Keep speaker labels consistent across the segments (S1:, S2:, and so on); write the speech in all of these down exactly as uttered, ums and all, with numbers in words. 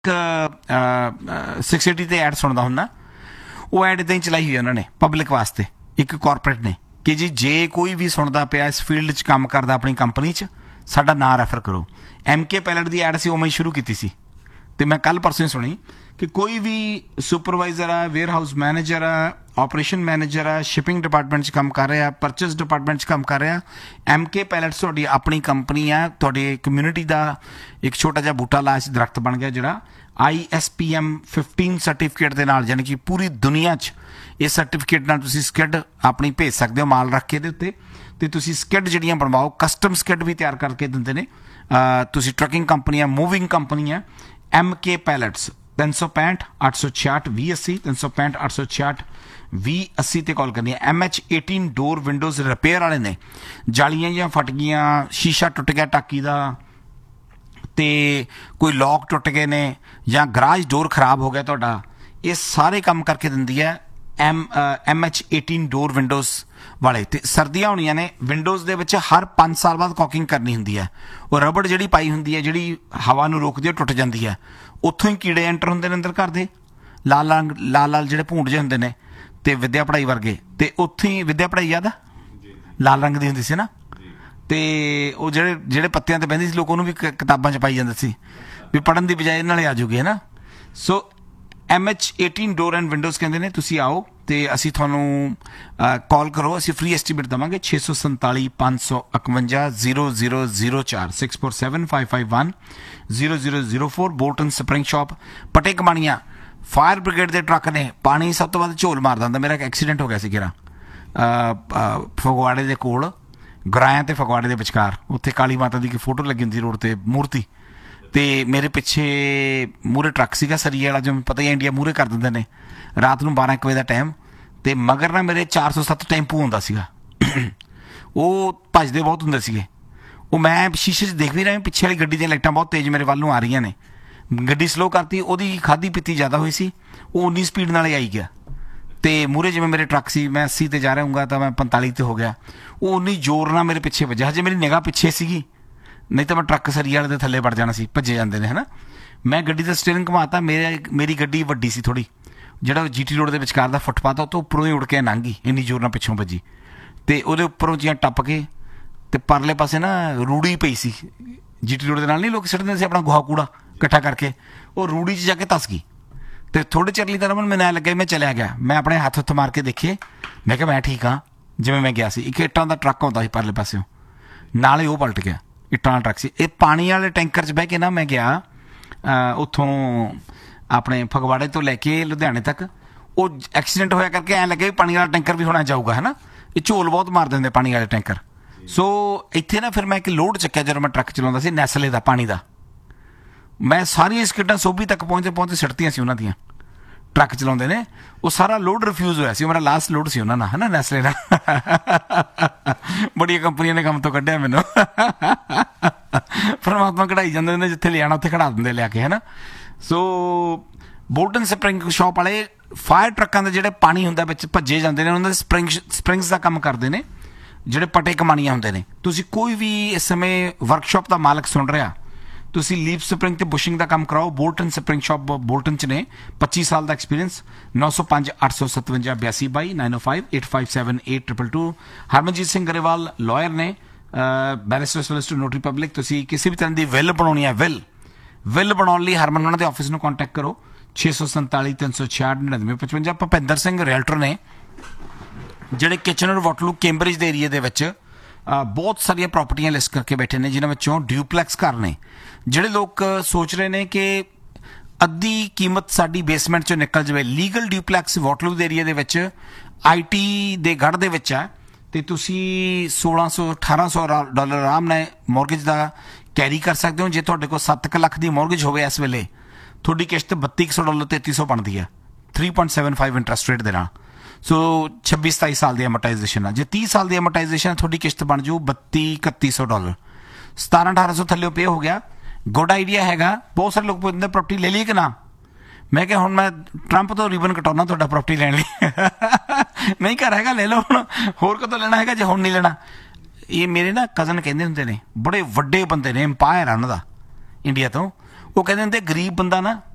S1: Six eighty ते add सुनता हूँ वो ऐड इदा ही चलाई हुई उन्होंने पब्लिक वास्ते एक कॉरपोरेट ने कि जी जे कोई भी सुनता पिया इस फील्ड च काम करता अपनी कंपनी च साडा नाम रैफर करो। एम के पैलेट की ऐड से उवें ही शुरू की सी तो मैं कल परसों ही सुनी कि कोई भी सुपरवाइजर आ वेयर हाउस मैनेजर आ ऑपरेशन मैनेजर आ शिपिंग डिपार्टमेंट काम कर रहा परचेज डिपार्टमेंट काम कर रहा एम के पैलेट्स तुहाडी अपनी कंपनी है तुहाडी कम्यूनिटी का एक छोटा जिहा बूटा ला दरख्त बन गया जिहड़ा I S P M fifteen certificate के नाल यानी कि पूरी दुनिया च इस सर्टिफिकेट नाल तुसीं स्किड अपनी भेज सकते हो माल रख के उत्ते ते तुसीं स्किड जिहड़ियां बनवाओ कस्टम स्किड भी तैयार करके दिंदे ने। तुसीं ट्रकिंग कंपनी है मूविंग कंपनी है एम के पैलेट्स तीन सौ पैंठ अठ सौ छियाठ भी अस्सी तीन सौ पैंठ अठ सौ छियाठ भी अस्सी ते कॉल करनी है। M H eighteen door Windows repair वाले ने जालियां जिहां फट गईयां शीशा टुट गया टाकी का ते कोई लॉक टुट गए ने या गराज डोर खराब हो गया तुहाडा ये सारे काम करके दिंदी है M M H eighteen door Windows वाले। तो सर्दियां होनियां ने विंडोज दे विच हर पाँच साल बाद कॉकिंग करनी हुंदी है और रबड़ जिहड़ी पाई हुंदी है जिहड़ी हवा नूं रोकदी है टुट जांदी है उत्थों ही कीड़े एंटर हुंदे ने अंदर घर दे लाल रंग लाल लाल जिहड़े भूंड जे हुंदे ने ते विद्या पढ़ाई वर्गे ते उत्थे ही विद्या पढ़ाई याद आ लाल रंग दी हुंदी सी ना ते ਉਹ ਜਿਹੜੇ ਜਿਹੜੇ ਪੱਤਿਆਂ ਤੇ ਬਹਿੰਦੀ ਸੀ ਲੋਕ ਉਹਨੂੰ ਵੀ ਕਿਤਾਬਾਂ 'ਚ ਪਾਈ ਜਾਂਦੇ ਸੀ ਵੀ ਪੜ੍ਹਨ ਦੀ ਬਜਾਏ ਨਾਲੇ ਆ ਜੂਗੀ ਹੈ ਨਾ। ਸੋ M H eighteen door and windows ਕਹਿੰਦੇ ਨੇ ਤੁਸੀਂ ਆਓ ਤੇ ਅਸੀਂ ਤੁਹਾਨੂੰ ਕਾਲ ਕਰੋ ਅਸੀਂ ਫ੍ਰੀ ਐਸਟੀਮੇਟ ਦੇਵਾਂਗੇ ਛੇ ਸੌ ਸੰਤਾਲੀ ਪੰਜ ਸੌ ਇਕਵੰਜਾ ਜ਼ੀਰੋ ਜ਼ੀਰੋ ਜ਼ੀਰੋ ਚਾਰ six four seven five five one zero zero zero four Bolton spring shop ਪਟੇ ਕਮਾਣੀਆਂ fire brigade के ट्रक ने पानी सब तो बाद झोल मार दिंदा। मेरा एक एक्सीडेंट हो गया सी गिरा फगवाड़े के कोल गराया तो फगवाड़े के विचकार उत्थे काली माता की फोटो लगी होंदी रोड ते मूर्ति ते मेरे पिछे मूहरे ट्रक सीगा सरिये वाला जो पता ही इंडिया मूहरे कर दिंदे ने रात नूं बारह एक बजे का टाइम ते मगर ना मेरे चार सौ सत्त टैंपू हुंदा सीगा वो भजदे बहुत हुंदे सीगे वो मैं शीशे च देख भी रहा पिछे वाली गड्डी दी लाइटां बहुत तेज मेरे वल नूं आ रही ने गड्डी स्लो करती ਉਹਦੀ खाधी पीती ज़्यादा हुई सी वो उन्नी स्पीड नाल आई गया तो मूहरे जिवें मेरे ट्रक सी मैं अस्सी ते जा रहा हूँगा तो मैं पंताली ते हो गया वो उन्नी जोर ना मेरे पिछे वजह हजे मेरी निगाह पिछे सीगी नहीं तो मैं ट्रक सरिया वाले दे थल्ले वड़ जाना सी भजे जाते हैं है ना। मैं गड्डी का स्टीयरिंग घुमाता मेरे मेरी गड्डी वड्डी सी थोड़ी जिहड़ा जी टी रोड के विचकार का फुटपाथ आ तो उपरों ही उड़ के लंघ गई इन्नी जोर नाल पिछों भजी तो वो उपरों जियां टप के ते परले पासे ना रूड़ी पई सी जी टी रोड के नाल नहीं लोग सिटदे सी अपना गोहा कूड़ा इकट्ठा करके वो रूड़ी च जाके धस गई तो थोड़े चिर लई रमन मैंने लगे मैं चलिया गया मैं अपने हथ हुथ मार के देखे मैं क्या मैं ठीक हाँ जिवें मैं गया सी एक इट्टां दा ट्रक आउंदा सी परले पासिओं नाले वो पलट गया इट्टां दा ट्रक सी ये पानी वाले टैंकर च बह के ना मैं गया उत्थों अपने फगवाड़े तो लैके लुधियाने तक वो एक्सीडेंट होया करके ऐ लगे पानी वाला टैंकर भी होना जाऊगा है ना ये झोल बहुत मार देंगे पानी वाले टैंकर। सो इत्थे ना फिर मैं एक लोड चक्या जो मैं ट्रक चलाउंदा सी नैसले का पानी का मैं सारिया स्किटां सोभी तक पहुँचते पहुँचते सड़तियां सी उन्हां दियां ट्रक चलाउंदे ने वो सारा लोड रिफ्यूज़ होया सी मेरा लास्ट लोड सी उन्हां नाल है ना नैसले नाल बड़िया कंपनियां ने काम तो कढ़िया मैनूं परमात्मा कढ़ाई जांदे ने जिथे ले आना उत्थे खड़ा दिंदे लिया के है ना। सो बोल्टन स्प्रिंग शॉप वाले फायर ट्रकों के जिहड़े पानी हुंदा विच भज्जे जांदे ने उन्हां दे स्प्रिंग स्प्रिंग्स का काम करते हैं जिहड़े पटे कमाणियां हुंदे ने। तुसीं कोई भी इस समय वर्कशॉप का मालक सुन रहा तुसी लीफ स्प्रिंग ते बुशिंग का काम कराओ बोल्टन स्प्रिंग शॉप बोल्टन च ने पच्ची साल का एक्सपीरियंस नौ सौ पाँच अठ सौ सतवंजा बयासी by nine O five eight five seven eight triple two. Harmanjeet Singh Grewal lawyer ने बैरिस्टर सोलिसिटर नोटरी पब्लिक तुसी किसी भी तरह की विल बनानी है विल विल बनाने लिए हरमन उन्होंने ऑफिस में कॉन्टैक्ट करो छे सौ संताली तीन सौ छियाठ नड़िनवे पचवंजा। भुपिंदर सिंह रियल्टर ने ਜਿਹੜੇ किचनर वाटलू कैंबरिज के एरिए के बहुत सारिया प्रॉपर्टियां लिस्ट करके बैठे ने जिन्होंने ड्यूपलैक्स घर ने ਜਿਹੜੇ लोग सोच रहे हैं कि अद्धी कीमत साडी बेसमेंट चो निकल जाए लीगल ड्यूपलैक्स वाटलू के एरिए के आई टी के गढ़ दे विच है तो तुसी सोलह सौ अठारह सौ डॉलर आराम ने मॉर्गेज का कैरी कर सकते हो जे तुहाडे कोल सत्त क लख की मॉर्गेज होवे इस वेले थोड़ी किश्त बत्ती सौ डॉलर तेती सौ बनती है three point seven five interest rate के नाल। सो छब्बी सताई साल की एमोटाइजेशन है जे तीह साल की एमोटाइजेशन थोड़ी किश्त बन जू बत्ती इकत्ती सौ डॉलर सतारह अठारह सौ थल्ले पे हो गया। गुड आइडिया हैगा बहुत सारे लोग पुछते प्रॉपर्टी ले ली कि ना मैं क्या हुण मैं ट्रंप तो रिबन कटाउना तुहाडा प्रॉपर्टी लैण लई नहीं घर हैगा ले लो हुण होर कदों लेना हैगा जे हुण नहीं लेना। ये मेरे ना कज़न कहंदे हुंदे ने बड़े वड्डे बंदे ने एम्पायर आ उन्हां दा इंडिया तो वो कहंदे हुंदे गरीब बंदा ना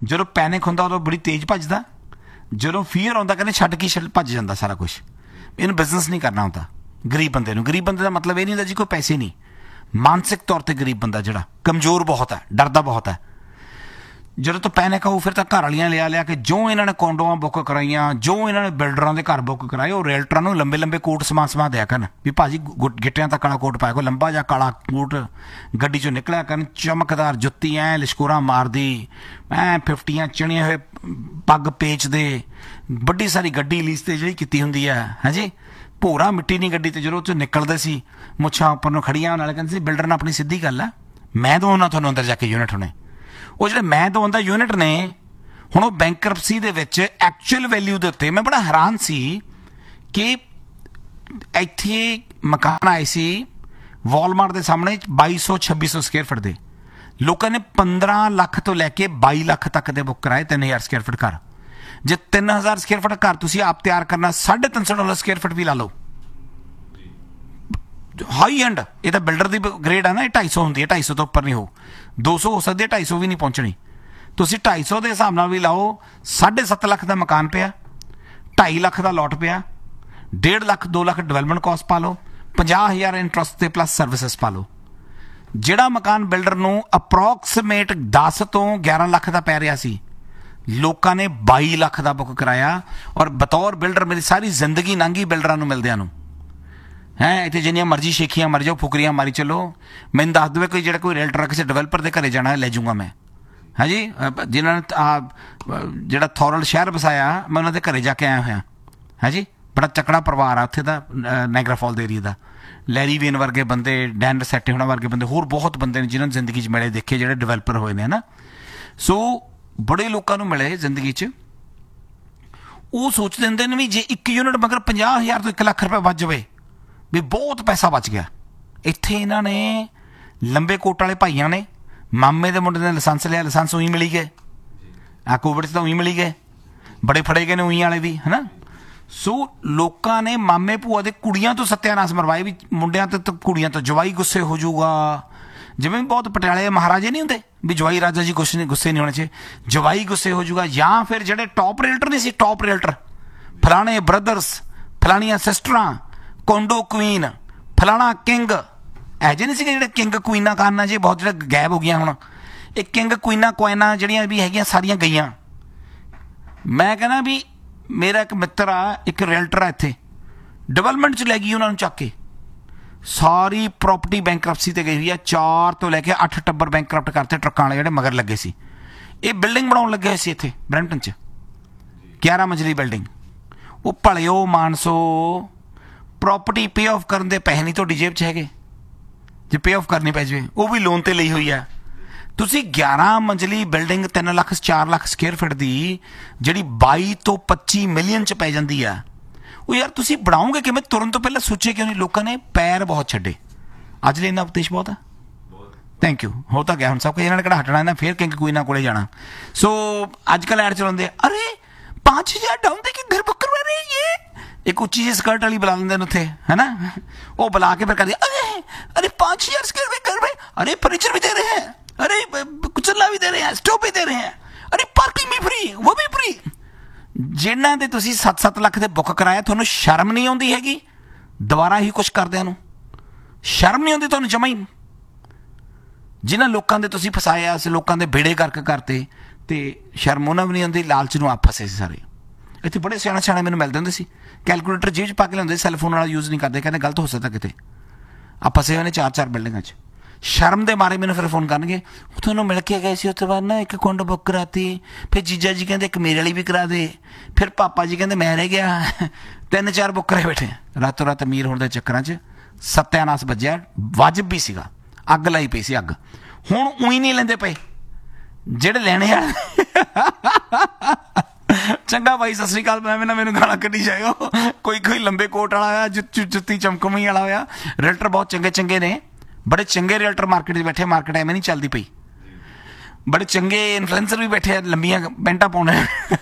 S1: ਜਦੋਂ ਪੈਨਿਕ ਹੁੰਦਾ ਉਦੋਂ ਬੜੀ ਤੇਜ਼ ਭੱਜਦਾ, ਜਦੋਂ ਫੀਅਰ ਆਉਂਦਾ ਕਹਿੰਦੇ ਛੱਡ ਕੇ ਛੱਡ ਭੱਜ ਜਾਂਦਾ ਸਾਰਾ ਕੁਛ। ਇਹਨੂੰ ਬਿਜ਼ਨਸ ਨਹੀਂ ਕਰਨਾ ਹੁੰਦਾ ਗਰੀਬ ਬੰਦੇ ਨੂੰ। ਗਰੀਬ ਬੰਦੇ ਦਾ ਮਤਲਬ ਇਹ ਨਹੀਂ ਹੁੰਦਾ ਜੀ ਕੋਈ ਪੈਸੇ ਨਹੀਂ, ਮਾਨਸਿਕ ਤੌਰ ਤੇ ਗਰੀਬ ਬੰਦਾ ਜਿਹੜਾ ਕਮਜ਼ੋਰ ਬਹੁਤ ਹੈ, ਡਰਦਾ ਬਹੁਤ ਹੈ। ਜਦੋਂ ਤੋਂ ਪੈਨਿਕ ਆਊ ਫਿਰ ਤਾਂ ਘਰ ਵਾਲੀਆਂ ਲਿਆ ਲਿਆ ਕੇ ਜੋ ਇਹਨਾਂ ਨੇ ਕੋਂਡੋਆਂ ਬੁੱਕ ਕਰਾਈਆਂ, ਜੋ ਇਹਨਾਂ ਨੇ ਬਿਲਡਰਾਂ ਦੇ ਘਰ ਬੁੱਕ ਕਰਾਏ, ਉਹ ਰੀਅਲਟਰਾਂ ਨੂੰ ਲੰਬੇ ਲੰਬੇ ਕੋਟ ਸਮਾ ਸਮਾ ਦਿਆ ਕਰਨ ਵੀ ਭਾਜੀ ਗਿੱਟਿਆਂ ਤੱਕ ਕਾਲਾ ਕੋਟ ਪਾਇਆ, ਕੋਈ ਲੰਬਾ ਜਿਹਾ ਕਾਲਾ ਕੋਟ ਗੱਡੀ ਚੋਂ ਨਿਕਲਿਆ ਕਰਨ, ਚਮਕਦਾਰ ਜੁੱਤੀ ਐ ਲਿਸ਼ਕੋਰਾ ਮਾਰਦੀ, ਐ ਫਿਫਟੀਆਂ ਚਿਣੀਆਂ ਹੋਏ ਪੱਗ ਪੇਚਦੇ, ਵੱਡੀ ਸਾਰੀ ਗੱਡੀ ਲੀਜ਼ ਤੇ ਜਿਹੜੀ ਕੀਤੀ ਹੁੰਦੀ ਹੈ ਹਾਂਜੀ, ਭੋਰਾ ਮਿੱਟੀ ਨਹੀਂ ਗੱਡੀ ਤੇ ਜਦੋਂ ਉਹ 'ਚੋਂ ਨਿਕਲਦੇ ਸੀ, ਮੁੱਛਾਂ ਉੱਪਰ ਨੂੰ ਖੜੀਆਂ ਨਾਲੇ ਕਹਿੰਦੇ ਸੀ ਬਿਲਡਰ ਨਾਲ ਆਪਣੀ ਸਿੱਧੀ ਗੱਲ ਆ, ਮੈਂ ਦਵਾਉਣਾ ਤੁਹਾਨੂੰ ਅੰਦਰ ਜਾ ਕੇ ਯੂਨਿਟ ਹੁਣੇ। ਉਹ ਜਿਹੜੇ ਮੈਂ ਦਵਾਉਂਦਾ ਯੂਨਿਟ ਨੇ ਹੁਣ ਉਹ ਬੈਂਕਰਪਸੀ ਦੇ ਵਿੱਚ ਐਕਚੁਅਲ ਵੈਲਿਊ ਦੇ ਉੱਤੇ ਮੈਂ ਬੜਾ ਹੈਰਾਨ ਸੀ ਕਿ ਇੱਥੇ ਮਕਾਨ ਆਏ ਸੀ ਵਾਲਮਾਰਟ ਦੇ ਸਾਹਮਣੇ ਬਾਈ ਸੌ ਛੱਬੀ ਸੌ ਸਕੁਅਰ ਫੁੱਟ ਦੇ, ਲੋਕਾਂ ਨੇ ਪੰਦਰਾਂ ਲੱਖ ਤੋਂ ਲੈ ਕੇ ਬਾਈ ਲੱਖ ਤੱਕ ਦੇ ਬੁੱਕ ਕਰਾਏ ਤਿੰਨ ਹਜ਼ਾਰ ਸਕੁਅਰ ਫੁੱਟ ਘਰ। ਜੇ ਤਿੰਨ ਹਜ਼ਾਰ ਸਕੁਅਰ ਫੁੱਟ ਘਰ ਤੁਸੀਂ ਆਪ ਤਿਆਰ ਕਰਨਾ, ਸਾਢੇ ਤਿੰਨ ਸੌ ਡਾਲਰ ਸਕੁਅਰ ਫੁੱਟ ਵੀ ਲਾ ਲਓ, ਹਾਈ ਐਂਡ। ਇਹ ਤਾਂ ਬਿਲਡਰ ਦੀ ਗ੍ਰੇਡ ਆ ਨਾ, ਇਹ ਢਾਈ ਸੌ ਹੁੰਦੀ ਹੈ, ਢਾਈ ਸੌ ਤੋਂ ਉੱਪਰ ਨਹੀਂ ਹੋ, ਦੋ ਸੌ ਹੋ ਸਕਦੀ ਹੈ, ਢਾਈ ਸੌ ਵੀ ਨਹੀਂ ਪਹੁੰਚਣੀ। ਤੁਸੀਂ ਢਾਈ ਸੌ ਦੇ ਹਿਸਾਬ ਨਾਲ ਵੀ ਲਾਓ, ਸਾਢੇ ਸੱਤ ਲੱਖ ਦਾ ਮਕਾਨ ਪਿਆ, ਢਾਈ ਲੱਖ ਦਾ ਲੋਟ ਪਿਆ, ਡੇਢ ਲੱਖ ਦੋ ਲੱਖ ਡਿਵੈਲਪਮੈਂਟ ਕਾਸਟ ਪਾ ਲਓ, ਪੰਜਾਹ ਹਜ਼ਾਰ ਇੰਟਰਸਟ ਤੇ ਪਲੱਸ ਸਰਵਿਸਿਸ ਪਾ ਲਓ। ਜਿਹੜਾ ਮਕਾਨ ਬਿਲਡਰ ਨੂੰ ਅਪਰੋਕਸੀਮੇਟ ਦਸ ਤੋਂ ਗਿਆਰਾਂ ਲੱਖ ਦਾ ਪੈ ਰਿਹਾ ਸੀ, ਲੋਕਾਂ ਨੇ ਬਾਈ ਲੱਖ ਦਾ ਬੁੱਕ ਕਰਾਇਆ। ਔਰ ਬਤੌਰ ਬਿਲਡਰ ਮੇਰੀ ਸਾਰੀ ਜ਼ਿੰਦਗੀ ਲੰਘੀ ਬਿਲਡਰਾਂ ਨੂੰ ਮਿਲਦਿਆਂ ਨੂੰ ਹੈ, ਇੱਥੇ ਜਿੰਨੀਆਂ ਮਰਜ਼ੀ ਸ਼ੇਖੀਆਂ ਮਰ ਜਾਓ, ਫੁਕਰੀਆਂ ਮਾਰੀ ਚੱਲੋ, ਮੈਨੂੰ ਦੱਸ ਦੇਵੇ ਕੋਈ ਜਿਹੜਾ ਕੋਈ ਰੀਅਲਟਰ ਕਿਸੇ ਡਿਵੈਲਪਰ ਦੇ ਘਰੇ ਜਾਣਾ ਲੈ ਜਾਊਂਗਾ ਮੈਂ, ਹਾਂਜੀ ਜਿਨ੍ਹਾਂ ਨੇ ਜਿਹੜਾ ਥੋਰਲ ਸ਼ਹਿਰ ਵਸਾਇਆ ਮੈਂ ਉਹਨਾਂ ਦੇ ਘਰੇ ਜਾ ਕੇ ਆਇਆ ਹੋਇਆ, ਹਾਂਜੀ ਬੜਾ ਚੱਕੜਾ ਪਰਿਵਾਰ ਆ ਉੱਥੇ ਦਾ, ਨਾਇਗਰਾ ਫਾਲ ਦੇ ਏਰੀਆ ਦਾ। ਲੈਰੀ ਵੇਨ ਵਰਗੇ ਬੰਦੇ, ਡੈਨ ਰਸੈਟੇ ਹੋਣਾ ਵਰਗੇ ਬੰਦੇ, ਹੋਰ ਬਹੁਤ ਬੰਦੇ ਨੇ ਜਿਨ੍ਹਾਂ ਨੇ ਜ਼ਿੰਦਗੀ 'ਚ ਮਿਲੇ ਦੇਖੇ ਜਿਹੜੇ ਡਿਵੈਲਪਰ ਹੋਏ ਨੇ, ਹੈ ਨਾ। ਸੋ ਬੜੇ ਲੋਕਾਂ ਨੂੰ ਮਿਲੇ ਜ਼ਿੰਦਗੀ 'ਚ, ਉਹ ਸੋਚਦੇ ਹੁੰਦੇ ਨੇ ਵੀ ਜੇ ਇੱਕ ਯੂਨਿਟ ਮਗਰ ਪੰਜਾਹ ਹਜ਼ਾਰ ਤੋਂ ਇੱਕ ਲੱਖ ਰੁਪਏ ਬਚ ਜਾਵੇ ਵੀ ਬਹੁਤ ਪੈਸਾ ਬਚ ਗਿਆ। ਇੱਥੇ ਇਹਨਾਂ ਨੇ ਲੰਬੇ ਕੋਟ ਵਾਲੇ ਭਾਈਆਂ ਨੇ, ਮਾਮੇ ਦੇ ਮੁੰਡੇ ਨੇ ਲਾਇਸੈਂਸ ਲਿਆ, ਲਾਇਸੈਂਸ ਉਹੀ ਮਿਲੀ ਗਏ, ਆ ਕੋਵਿਡ 'ਚ ਤਾਂ ਉਹੀ ਮਿਲੀ ਗਏ, ਬੜੇ ਫੜੇ ਗਏ ਨੇ ਉਹੀ ਵਾਲੇ ਵੀ, ਹੈ ਨਾ। ਸੋ ਲੋਕਾਂ ਨੇ ਮਾਮੇ ਭੂਆ ਦੇ ਕੁੜੀਆਂ ਤੋਂ ਸੱਤਿਆਨਾਸ ਮਰਵਾਏ ਵੀ ਮੁੰਡਿਆਂ ਤੇ ਤਾਂ ਕੁੜੀਆਂ ਤੋਂ ਜਵਾਈ ਗੁੱਸੇ ਹੋ ਜਾਊਗਾ। ਜਿਵੇਂ ਬਹੁਤ ਪਟਿਆਲੇ ਮਹਾਰਾਜੇ ਨਹੀਂ ਹੁੰਦੇ ਵੀ ਜਵਾਈ ਰਾਜਾ ਜੀ ਕੁਛ ਨਹੀਂ, ਗੁੱਸੇ ਨਹੀਂ ਹੋਣੇ ਚਾਹੀਦੇ, ਜਵਾਈ ਗੁੱਸੇ ਹੋ ਜਾਊਗਾ। ਜਾਂ ਫਿਰ ਜਿਹੜੇ ਟੌਪ ਰੀਅਲਟਰ ਨਹੀਂ ਸੀ, ਟੌਪ ਰੀਅਲਟਰ ਫਲਾਣੇ ਬ੍ਰਦਰਸ, ਫਲਾਣੀਆਂ ਸਿਸਟਰਾਂ, ਕੋਂਡੋ ਕੁਈਨ, ਫਲਾਣਾ ਕਿੰਗ, ਇਹੋ ਜਿਹੇ ਨਹੀਂ ਸੀਗੇ ਜਿਹੜੇ ਕਿੰਗ ਕੁਈਨਾਂ ਕਾਨਾਂ ਜੇ ਬਹੁਤ ਜਿਹੜੇ ਗਾਇਬ ਹੋ ਗਈਆਂ ਹੁਣ। ਇਹ ਕਿੰਗ ਕੁਈਨਾਂ ਕੁਆਇਨਾਂ ਜਿਹੜੀਆਂ ਵੀ ਹੈਗੀਆਂ ਸਾਰੀਆਂ ਗਈਆਂ। ਮੈਂ ਕਹਿੰਦਾ ਵੀ ਮੇਰਾ ਇੱਕ ਮਿੱਤਰ ਆ, ਇੱਕ ਰੀਅਲਟਰ ਆ ਇੱਥੇ, ਡਿਵੈਲਪਮੈਂਟ 'ਚ ਲੈ ਗਈ ਉਹਨਾਂ ਨੂੰ ਚੱਕ ਕੇ, ਸਾਰੀ ਪ੍ਰੋਪਰਟੀ ਬੈਂਕਰਪਸੀ ਤੇ ਗਈ ਹੋਈ ਆ, ਚਾਰ ਤੋਂ ਲੈ ਕੇ ਅੱਠ ਟੱਬਰ ਬੈਂਕਰਪਟ ਕਰਤੇ ਟਰੱਕਾਂ ਵਾਲੇ ਜਿਹੜੇ ਮਗਰ ਲੱਗੇ ਸੀ। ਇਹ ਬਿਲਡਿੰਗ ਬਣਾਉਣ ਲੱਗੇ ਹੋਏ ਸੀ ਇੱਥੇ ਬਰੈਂਪਟਨ 'ਚ, ਗਿਆਰਾਂ ਮੰਜ਼ਲੀ ਬਿਲਡਿੰਗ। ਉਹ ਭਲਿਓ ਮਾਨਸੋ, ਪ੍ਰੋਪਰਟੀ ਪੇ ਆਫ ਕਰਨ ਦੇ ਪੈਸੇ ਨਹੀਂ ਤੁਹਾਡੀ ਜੇਬ 'ਚ ਹੈਗੇ, ਜੇ ਪੇ ਆਫ ਕਰਨੀ ਪੈ ਜਾਵੇ ਉਹ ਵੀ ਲੋਨ ਤੇ ਲਈ ਹੋਈ ਆ। ਤੁਸੀਂ ਗਿਆਰਾਂ ਮੰਜ਼ਲੀ ਬਿਲਡਿੰਗ ਤਿੰਨ ਲੱਖ ਚਾਰ ਲੱਖ ਸਕੁਅਰ ਫੁੱਟ ਦੀ ਜਿਹੜੀ ਬਾਈ ਤੋਂ ਪੱਚੀ ਮਿਲੀਅਨ 'ਚ ਪੈ ਜਾਂਦੀ ਆ, ਉਹ ਯਾਰ ਤੁਸੀਂ ਬਣਾਓਗੇ ਕਿਵੇਂ? ਤੁਰਨ ਤੋਂ ਪਹਿਲਾਂ ਸੋਚੇ ਕਿਉਂ ਨਹੀਂ? ਲੋਕਾਂ ਨੇ ਪੈਰ ਬਹੁਤ ਛੱਡੇ। ਅੱਜ ਲਈ ਇੰਨਾ ਉਪਦੇਸ਼ ਬਹੁਤ ਆ, ਥੈਂਕ ਯੂ। ਹੋ ਤਾਂ ਗਿਆ ਹੁਣ ਸਭ ਕੁਝ, ਇਹਨਾਂ ਨੇ ਕਿਹੜਾ ਹਟਣਾ ਇਹਨਾਂ, ਫਿਰ ਕਿੰਗ ਕੁਈਨਾਂ ਕੋਲੇ ਜਾਣਾ। ਸੋ ਅੱਜ ਕੱਲ੍ਹ ਐਡ ਚਲਾਉਂਦੇ, ਅਰੇ पांच हजार डाउन दे के घर बुक करवा रहे हैं ये, एक उच्ची जी स्कर्ट वाली बुला लेंगे उत्थे, है ना, वो बुला के फिर कर दिया, अरे अरे पांच हजार स्क्वायर में घर में, अरे फर्नीचर भी दे रहे हैं, अरे कुचला भी दे रहे हैं, स्टोव भी दे रहे हैं, अरे पार्किंग भी फ्री, वो भी फ्री। जिन्हां दे तुसीं सत्त सत्त लख दे बुक कराया, तुहानूं शर्म नहीं आउंदी हैगी दुबारा ही कुछ करदिआं नूं? शर्म नहीं आउंदी तुहानूं जमां ही? जिन्हां लोकां दे तुसीं फसाया, अस लोकां दे बेड़े करके करते, ਤੇ ਸ਼ਰਮ ਉਹਨਾਂ ਵੀ ਨਹੀਂ ਆਉਂਦੀ, ਲਾਲਚ ਨੂੰ ਆਪ ਫਸੇ ਸੀ ਸਾਰੇ। ਇੱਥੇ ਬੜੇ ਸਿਆਣੇ ਸਿਆਣੇ ਮੈਨੂੰ ਮਿਲਦੇ ਹੁੰਦੇ ਸੀ, ਕੈਲਕੂਲੇਟਰ ਜੇਬ 'ਚ ਪਾ ਕੇ ਲਿਆਉਂਦੇ, ਸੈੱਲਫੋਨ ਵਾਲਾ ਯੂਜ਼ ਨਹੀਂ ਕਰਦੇ, ਕਹਿੰਦੇ ਗਲਤ ਹੋ ਸਕਦਾ ਕਿਤੇ। ਆ ਫਸੇ ਹੋਏ ਨੇ ਚਾਰ ਚਾਰ ਬਿਲਡਿੰਗਾਂ 'ਚ, ਸ਼ਰਮ ਦੇ ਮਾਰੇ ਮੈਨੂੰ ਫਿਰ ਫੋਨ ਕਰਨਗੇ, ਤੁਹਾਨੂੰ ਮਿਲ ਕੇ ਗਏ ਸੀ ਉਸ ਤੋਂ ਬਾਅਦ ਨਾ ਇੱਕ ਕੁੰਡ ਬੁੱਕ ਕਰਾਤੀ, ਫਿਰ ਜੀਜਾ ਜੀ ਕਹਿੰਦੇ ਇੱਕ ਮੇਰੇ ਵਾਲੀ ਵੀ ਕਰਾ ਦੇ, ਫਿਰ ਪਾਪਾ ਜੀ ਕਹਿੰਦੇ ਮੈਂ ਰਹਿ ਗਿਆ, ਤਿੰਨ ਚਾਰ ਬੁੱਕ ਕਰਾਏ ਬੈਠੇ। ਰਾਤੋਂ ਰਾਤ ਅਮੀਰ ਹੋਣ ਦੇ ਚੱਕਰਾਂ 'ਚ ਸੱਤਿਆਨਾਸ ਵੱਜਿਆ, ਵਾਜਬ ਵੀ ਸੀਗਾ, ਅੱਗ ਲਾਈ ਪਈ ਸੀ ਅੱਗ। ਹੁਣ ਊਈ ਨਹੀਂ ਲੈਂਦੇ ਪਏ ਜਿਹੜੇ ਲੈਣੇ ਆ। ਚੰਗਾ ਭਾਈ ਸਤਿ ਸ੍ਰੀ ਅਕਾਲ, ਮੈਂ ਨਾ ਮੈਨੂੰ ਗਾਲਾਂ ਕੱਢੀ ਜਾਇਓ। ਕੋਈ ਕੋਈ ਲੰਬੇ ਕੋਟ ਵਾਲਾ ਹੋਇਆ, ਜੁੱਤੀ ਚਮਕਮੀ ਵਾਲਾ ਹੋਇਆ। ਰੀਅਲਟਰ ਬਹੁਤ ਚੰਗੇ ਚੰਗੇ ਨੇ, ਬੜੇ ਚੰਗੇ ਰੀਅਲਟਰ ਮਾਰਕੀਟ 'ਚ ਬੈਠੇ, ਮਾਰਕੀਟ ਐਵੇਂ ਨਹੀਂ ਚੱਲਦੀ ਪਈ। ਬੜੇ ਚੰਗੇ ਇਨਫਲੂਐਂਸਰ ਵੀ ਬੈਠੇ, ਲੰਬੀਆਂ ਪੈਂਟਾਂ ਪਾਉਣੇ।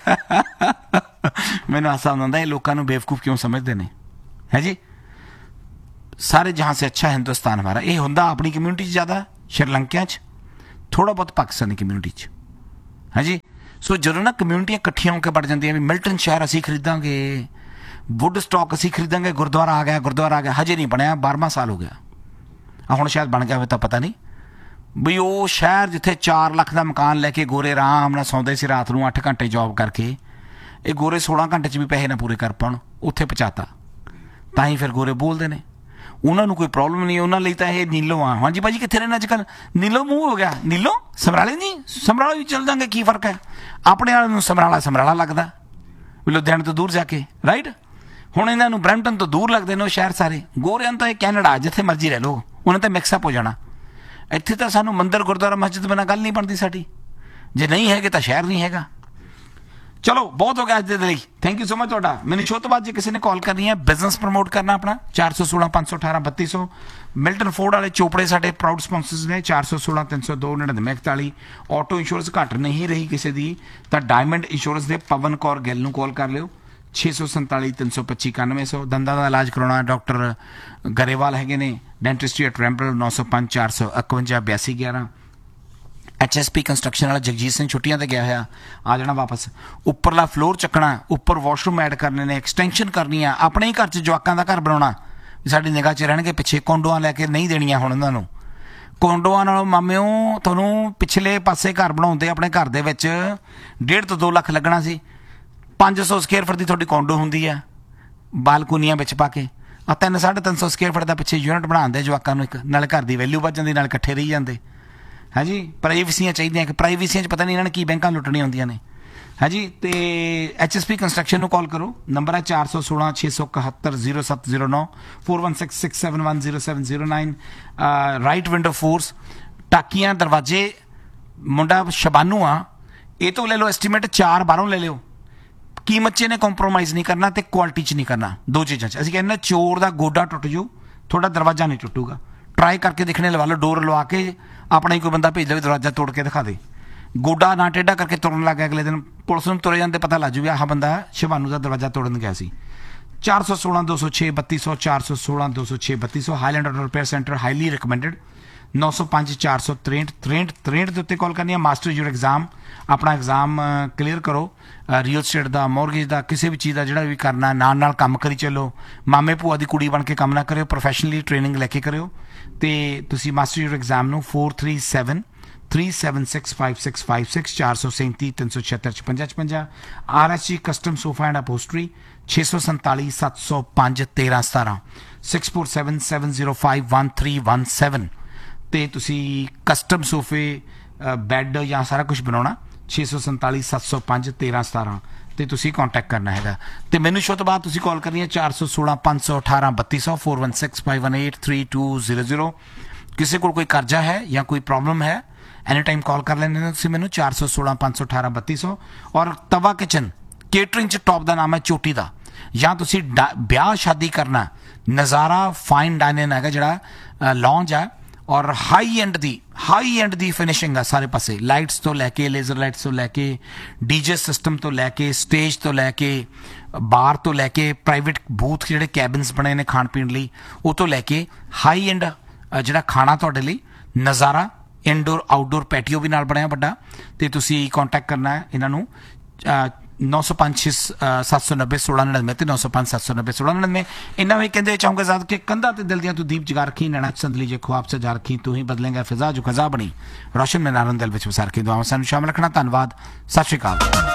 S1: ਮੈਨੂੰ ਹਾਸਾ ਆਉਂਦਾ, ਇਹ ਲੋਕਾਂ ਨੂੰ ਬੇਵਕੂਫ ਕਿਉਂ ਸਮਝਦੇ ਨੇ, ਹੈ ਜੀ। ਸਾਰੇ ਜਹਾਂ ਸੇ ਅੱਛਾ ਹਿੰਦੁਸਤਾਨ ਹਮਾਰਾ। ਇਹ ਹੁੰਦਾ ਆਪਣੀ ਕਮਿਊਨਿਟੀ 'ਚ ਜ਼ਿਆਦਾ, ਸ਼੍ਰੀਲੰਕਿਆਂ 'ਚ ਥੋੜ੍ਹਾ ਬਹੁਤ ਪਾਕਿਸਤਾਨੀ ਕਮਿਊਨਿਟੀ 'ਚ, ਹੈ ਜੀ। ਸੋ ਜਦੋਂ ਨਾ ਕਮਿਊਨਿਟੀਆਂ ਇਕੱਠੀਆਂ ਹੋ ਕੇ ਬਣ ਜਾਂਦੀਆਂ ਵੀ ਮਿਲਟਨ ਸ਼ਹਿਰ ਅਸੀਂ ਖਰੀਦਾਂਗੇ, ਵੁੱਡ ਸਟਾਕ ਅਸੀਂ ਖਰੀਦਾਂਗੇ, ਗੁਰਦੁਆਰਾ ਆ ਗਿਆ ਗੁਰਦੁਆਰਾ ਆ ਗਿਆ, ਹਜੇ ਨਹੀਂ ਬਣਿਆ, ਬਾਰਵਾਂ ਸਾਲ ਹੋ ਗਿਆ ਆ, ਹੁਣ ਸ਼ਾਇਦ ਬਣ ਗਿਆ ਹੋਵੇ ਤਾਂ ਪਤਾ ਨਹੀਂ। ਵੀ ਉਹ ਸ਼ਹਿਰ ਜਿੱਥੇ ਚਾਰ ਲੱਖ ਦਾ ਮਕਾਨ ਲੈ ਕੇ ਗੋਰੇ ਆਰਾਮ ਨਾਲ ਸੌਂਦੇ ਸੀ ਰਾਤ ਨੂੰ ਅੱਠ ਘੰਟੇ ਜੋਬ ਕਰਕੇ, ਇਹ ਗੋਰੇ ਸੋਲਾਂ ਘੰਟੇ 'ਚ ਵੀ ਪੈਸੇ ਨਾ ਪੂਰੇ ਕਰ ਪਾਉਣ, ਉੱਥੇ ਪਹੁੰਚਾਤਾ। ਤਾਂ ਹੀ ਫਿਰ ਗੋਰੇ ਬੋਲਦੇ ਨੇ, ਉਹਨਾਂ ਨੂੰ ਕੋਈ ਪ੍ਰੋਬਲਮ ਨਹੀਂ, ਉਹਨਾਂ ਲਈ ਤਾਂ ਇਹ ਨੀਲੋ ਆ। ਹਾਂਜੀ ਭਾਜੀ ਕਿੱਥੇ ਰਹਿਣਾ ਅੱਜ ਕੱਲ੍ਹ? ਨੀਲੋ ਮੂੰਹ ਹੋ ਗਿਆ, ਨੀਲੋ ਸਮਰਾਲੇ ਜੀ, ਸਮਰਾਲਾ ਵੀ ਚੱਲ ਜਾਂਗੇ, ਕੀ ਫਰਕ ਹੈ? ਆਪਣੇ ਵਾਲੇ ਨੂੰ ਸਮਰਾਲਾ ਸਮਰਾਲਾ ਲੱਗਦਾ, ਲੁਧਿਆਣੇ ਤੋਂ ਦੂਰ ਜਾ ਕੇ, ਰਾਈਟ। ਹੁਣ ਇਹਨਾਂ ਨੂੰ ਬਰੈਂਪਟਨ ਤੋਂ ਦੂਰ ਲੱਗਦੇ ਨੇ ਉਹ ਸ਼ਹਿਰ ਸਾਰੇ। ਗੋਰਿਆਂ ਨੂੰ ਤਾਂ ਇਹ ਕੈਨੇਡਾ ਜਿੱਥੇ ਮਰਜ਼ੀ ਰਹਿ ਲਓ, ਉਹਨਾਂ ਤਾਂ ਮਿਕਸਅਪ ਹੋ ਜਾਣਾ। ਇੱਥੇ ਤਾਂ ਸਾਨੂੰ ਮੰਦਰ ਗੁਰਦੁਆਰਾ ਮਸਜਿਦ ਬਿਨਾਂ ਗੱਲ ਨਹੀਂ ਬਣਦੀ ਸਾਡੀ, ਜੇ ਨਹੀਂ ਹੈਗੇ ਤਾਂ ਸ਼ਹਿਰ ਨਹੀਂ ਹੈਗਾ। ਚਲੋ ਬਹੁਤ ਹੋ ਗਿਆ ਅੱਜ ਦੇ ਲਈ, ਥੈਂਕ ਯੂ ਸੋ ਮਚ ਤੁਹਾਡਾ। ਮੈਨੂੰ ਸ਼ੋਅ ਤੋਂ ਬਾਅਦ ਜੇ ਕਿਸੇ ਨੇ ਕਾਲ ਕਰਨੀ ਹੈ, ਬਿਜ਼ਨਸ ਪ੍ਰਮੋਟ ਕਰਨਾ ਆਪਣਾ, ਚਾਰ ਸੌ ਸੋਲਾਂ ਪੰਜ ਸੌ ਅਠਾਰਾਂ ਬੱਤੀ ਸੌ। ਮਿਲਟਨ ਫੋਰਡ ਵਾਲੇ ਚੋਪੜੇ ਸਾਡੇ ਪ੍ਰਾਊਡ ਸਪਾਂਸਰਸ ਨੇ, ਚਾਰ ਸੌ ਸੋਲਾਂ ਤਿੰਨ ਸੌ ਦੋ ਨੜਿਨਵੇਂ ਇਕਤਾਲੀ। ਆਟੋ ਇੰਸ਼ੋਰੈਂਸ ਘੱਟ ਨਹੀਂ ਰਹੀ ਕਿਸੇ ਦੀ ਤਾਂ ਡਾਇਮੰਡ ਇੰਸ਼ੋਰੈਂਸ ਦੇ ਪਵਨ ਕੌਰ ਗਿੱਲ ਨੂੰ ਕਾਲ ਕਰ ਲਿਓ, ਛੇ ਸੌ ਸੰਤਾਲੀ ਤਿੰਨ ਸੌ ਪੱਚੀ ਇਕਾਨਵੇਂ ਸੌ। ਦੰਦਾਂ ਦਾ ਇਲਾਜ ਕਰਾਉਣਾ ਡਾਕਟਰ ਗਰੇਵਾਲ ਹੈਗੇ ਨੇ, ਡੈਂਟਿਸਟਰੀ ਐਟ ਰੈਂਪਲ, ਨੌ ਸੌ ਪੰਜ ਚਾਰ ਸੌ ਇਕਵੰਜਾ ਬਿਆਸੀ ਗਿਆਰਾਂ। ਐਚ ਐਸ ਪੀ ਕੰਸਟਰਕਸ਼ਨ ਵਾਲਾ ਜਗਜੀਤ ਸਿੰਘ ਛੁੱਟੀਆਂ 'ਤੇ ਗਿਆ ਹੋਇਆ, ਆ ਜਾਣਾ ਵਾਪਸ। ਉੱਪਰਲਾ ਫਲੋਰ ਚੱਕਣਾ, ਉੱਪਰ ਵਾਸ਼ਰੂਮ ਐਡ ਕਰਨੇ ਨੇ, ਐਕਸਟੈਂਸ਼ਨ ਕਰਨੀ ਆ, ਆਪਣੇ ਹੀ ਘਰ 'ਚ ਜਵਾਕਾਂ ਦਾ ਘਰ ਬਣਾਉਣਾ, ਸਾਡੀ ਨਿਗਾਹ 'ਚ ਰਹਿਣਗੇ। ਪਿੱਛੇ ਕੋਂਡੋਆਂ ਲੈ ਕੇ ਨਹੀਂ ਦੇਣੀਆਂ ਹੁਣ ਉਹਨਾਂ ਨੂੰ। ਕੋਂਡੋਆਂ ਨਾਲੋਂ ਮਾਮਿਓ ਤੁਹਾਨੂੰ ਪਿਛਲੇ ਪਾਸੇ ਘਰ ਬਣਾਉਂਦੇ ਆਪਣੇ ਘਰ ਦੇ ਵਿੱਚ ਡੇਢ ਤੋਂ ਦੋ ਲੱਖ ਲੱਗਣਾ ਸੀ, ਪੰਜ ਸੌ ਸਕੁਅਰ ਫੁੱਟ ਦੀ ਤੁਹਾਡੀ ਕੋਂਡੋ ਹੁੰਦੀ ਆ, ਬਾਲਕੋਨੀਆਂ ਵਿੱਚ ਪਾ ਕੇ। ਆ ਤਿੰਨ ਸਾਢੇ ਤਿੰਨ ਸੌ ਸਕੁਅਰ ਫੁੱਟ ਦਾ ਪਿੱਛੇ ਯੂਨਿਟ ਬਣਾਉਂਦੇ ਜਵਾਕਾਂ ਨੂੰ, ਇੱਕ ਨਾਲ ਘਰ ਦੀ ਵੈਲਿਊ ਵੱਧ ਜਾਂਦੀ, ਨਾਲ ਇਕੱਠੇ ਰਹੀ ਜਾਂਦੇ। ਹਾਂਜੀ ਪ੍ਰਾਈਵੇਸੀਆਂ ਚਾਹੀਦੀਆਂ, ਕਿ ਪ੍ਰਾਈਵੇਸੀਆਂ 'ਚ ਪਤਾ ਨਹੀਂ ਇਹਨਾਂ ਨੇ ਕੀ ਬੈਂਕਾਂ ਲੁੱਟਣੀਆਂ ਹੁੰਦੀਆਂ ਨੇ। ਹਾਂਜੀ ਅਤੇ ਐਚ ਐਸ ਪੀ ਕੰਸਟਰਕਸ਼ਨ ਨੂੰ ਕਾਲ ਕਰੋ, ਨੰਬਰ ਹੈ ਚਾਰ ਸੌ ਸੋਲਾਂ ਛੇ ਸੌ ਇਕਹੱਤਰ ਜ਼ੀਰੋ ਸੱਤ ਜ਼ੀਰੋ ਨੌ, four one six six seven one zero seven zero nine. Right window force, ਟਾਕੀਆਂ ਦਰਵਾਜ਼ੇ, ਮੁੰਡਾ ਸ਼ਬਾਨੂ ਆ, ਇਹ ਤੋਂ ਲੈ ਲਓ ਐਸਟੀਮੇਟ, ਚਾਰ ਬਾਹਰੋਂ ਲੈ ਲਿਓ। ਕੀਮਤ 'ਚ ਇਹਨੇ ਕੰਪਰੋਮਾਈਜ਼ ਨਹੀਂ ਕਰਨਾ ਅਤੇ ਕੁਆਲਿਟੀ 'ਚ ਨਹੀਂ ਕਰਨਾ, ਦੋ ਚੀਜ਼ਾਂ 'ਚ। ਅਸੀਂ ਕਹਿੰਦੇ ਚੋਰ ਦਾ ਗੋਡਾ ਟੁੱਟ ਜਾਊ, ਤੁਹਾਡਾ ਦਰਵਾਜ਼ਾ ਨਹੀਂ ਟੁੱਟੂਗਾ। ਟਰਾਈ ਕਰਕੇ ਦੇਖਣੇ, ਲਵਾ ਲਓ, ਡੋਰ ਲਵਾ ਕੇ ਆਪਣਾ ਹੀ ਕੋਈ ਬੰਦਾ ਭੇਜ ਲਵੇ, ਦਰਵਾਜ਼ਾ ਤੋੜ ਕੇ ਦਿਖਾ ਦੇ। ਗੋਡਾ ਨਾ ਟੇਢਾ ਕਰਕੇ ਤੁਰਨ ਲੱਗ ਗਿਆ, ਅਗਲੇ ਦਿਨ ਪੁਲਿਸ ਨੂੰ ਤੁਰੇ ਜਾਂਦੇ ਪਤਾ ਲੱਗ ਜੂਗਾ ਆਹ ਬੰਦਾ ਸ਼ਿਵਾਨੂ ਦਾ ਦਰਵਾਜ਼ਾ ਤੋੜਨ ਗਿਆ ਸੀ। ਚਾਰ ਸੌ ਸੋਲਾਂ ਦੋ ਸੌ ਛੇ ਬੱਤੀ ਸੌ, ਚਾਰ ਸੌ ਸੋਲਾਂ ਦੋ ਸੌ ਛੇ ਬੱਤੀ ਸੌ। Highland auto repair centre, highly recommended, ਨੌ ਸੌ ਪੰਜ ਚਾਰ ਸੌ ਤਰੇਂਹਠ ਤਰੇਂਹਠ ਤਰੇਂਹਠ ਦੇ ਉੱਤੇ ਕਾਲ ਕਰਨੀ ਹੈ। ਮਾਸਟਰ ਯੂਰ ਐਗਜ਼ਾਮ, ਆਪਣਾ ਐਗਜ਼ਾਮ ਕਲੀਅਰ ਕਰੋ, ਰੀਅਲ ਸਟੇਟ ਦਾ, ਮੋਰਗੇਜ ਦਾ, ਕਿਸੇ ਵੀ ਚੀਜ਼ ਦਾ ਜਿਹੜਾ ਵੀ ਕਰਨਾ, ਨਾਲ ਨਾਲ ਕੰਮ ਕਰੀ ਚੱਲੋ। ਮਾਮੇ ਭੂਆ ਦੀ ਕੁੜੀ ਬਣ ਕੇ ਕੰਮ ਨਾ ਕਰਿਓ, ਪ੍ਰੋਫੈਸ਼ਨਲੀ ਟ੍ਰੇਨਿੰਗ ਲੈ ਕੇ ਕਰਿਓ। ਅਤੇ ਤੁਸੀਂ ਮਾਸਟਰ ਯੂਰ ਐਗਜ਼ਾਮ ਨੂੰ four three seven three seven six five six five six, ਚਾਰ ਸੌ ਸੈਂਤੀ ਤਿੰਨ ਸੌ ਛਿਹੱਤਰ ਛਪੰਜਾ ਛਪੰਜਾ। ਆਰ ਐਸ ਜੀ ਕਸਟਮ ਸੋਫਾ ਐਂਡ ਅਪੋਸਟਰੀ, ਛੇ ਸੌ ਸੰਤਾਲੀ ਸੱਤ ਸੌ ਪੰਜ ਤੇਰ੍ਹਾਂ ਸਤਾਰਾਂ, six four seven seven zero five one three one seven. ਅਤੇ ਤੁਸੀਂ ਕਸਟਮ ਸੋਫੇ, ਬੈੱਡ ਜਾਂ ਸਾਰਾ ਕੁਛ ਬਣਾਉਣਾ, ਛੇ ਸੌ ਸੰਤਾਲੀ ਸੱਤ ਸੌ ਪੰਜ ਤੇਰ੍ਹਾਂ ਸਤਾਰਾਂ 'ਤੇ ਤੁਸੀਂ ਕਾਂਟੈਕਟ ਕਰਨਾ ਹੈਗਾ। ਅਤੇ ਮੈਨੂੰ ਸ਼ੋਅ ਤੋਂ ਬਾਅਦ ਤੁਸੀਂ ਕਾਲ ਕਰਨੀ ਹੈ ਚਾਰ ਸੌ ਸੋਲਾਂ ਪੰਜ ਸੌ ਅਠਾਰਾਂ ਬੱਤੀ ਸੌ, four one six five one eight three two zero zero. ਕਿਸੇ ਕੋਲ ਕੋਈ ਕਰਜ਼ਾ ਹੈ ਜਾਂ ਕੋਈ ਪ੍ਰੋਬਲਮ ਹੈ, ਐਨੀ ਟਾਈਮ ਕਾਲ ਕਰ ਲੈਂਦੇ ਨੇ ਤੁਸੀਂ ਮੈਨੂੰ, ਚਾਰ ਸੌ ਸੋਲਾਂ ਪੰਜ ਸੌ ਅਠਾਰਾਂ ਬੱਤੀ ਸੌ। ਔਰ ਤਵਾ ਕਿਚਨ ਕੇਟਰਿੰਗ 'ਚ ਟੌਪ ਦਾ ਨਾਮ ਹੈ ਚੋਟੀ ਦਾ, ਜਾਂ ਤੁਸੀਂ ਡਾ ਵਿਆਹ ਸ਼ਾਦੀ ਕਰਨਾ, ਨਜ਼ਾਰਾ ਫਾਈਨ ਡਾਈਨਿੰਗ ਹੈਗਾ ਜਿਹੜਾ ਲੌਂਜ ਹੈ, ਔਰ ਹਾਈ ਐਂਡ ਦੀ ਹਾਈ ਐਂਡ ਦੀ ਫਿਨਿਸ਼ਿੰਗ ਆ ਸਾਰੇ ਪਾਸੇ, ਲਾਈਟਸ ਤੋਂ ਲੈ ਕੇ, ਲੇਜ਼ਰ ਲਾਈਟਸ ਤੋਂ ਲੈ ਕੇ, ਡੀਜੇ ਸਿਸਟਮ ਤੋਂ ਲੈ ਕੇ, ਸਟੇਜ ਤੋਂ ਲੈ ਕੇ, ਬਾਰ ਤੋਂ ਲੈ ਕੇ, ਪ੍ਰਾਈਵੇਟ ਬੂਥ ਜਿਹੜੇ ਕੈਬਿਨਸ ਬਣੇ ਨੇ ਖਾਣ ਪੀਣ ਲਈ, ਉਹ ਤੋਂ ਲੈ ਕੇ ਹਾਈ ਐਂਡ ਜਿਹੜਾ ਖਾਣਾ ਤੁਹਾਡੇ ਲਈ, ਨਜ਼ਾਰਾ, ਇਨਡੋਰ ਆਊਟਡੋਰ ਪੈਟੀਓ ਵੀ ਨਾਲ ਬਣਿਆ ਵੱਡਾ। ਅਤੇ ਤੁਸੀਂ ਕਾਂਟੈਕਟ ਕਰਨਾ ਹੈ ਇਹਨਾਂ ਨੂੰ ਨੌ ਸੌ ਪੰਜ ਛੇ ਸੱਤ ਸੌ ਨੱਬੇ ਸੋਲਾਂ ਨੜਿਨਵੇਂ ਅਤੇ ਨੌ ਸੌ ਪੰਜ ਸੱਤ ਸੌ ਨੱਬੇ ਸੋਲਾਂ ਨੜਿਨਵੇਂ। ਇਹਨਾਂ ਵੀ ਕਹਿੰਦੇ ਚਾਹੂੰਗਾ ਜ਼ਾਦ ਕਿ ਕੰਧਾ ਤੇ ਦਿਲ ਦੀਆਂ ਤੂੰ ਦੀਪ ਜਗਾ ਰੱਖੀ, ਨੈਣਾ ਸੰਦਲੀ ਜੇ ख्वाब सजा रखी, तू ही बदलेंगा फिजा जो खजा बनी, रोशन में नारन दिल विच वसा रखी। दुआवां सानूं शामिल रखना। धन्नवाद, सत श्री अकाल।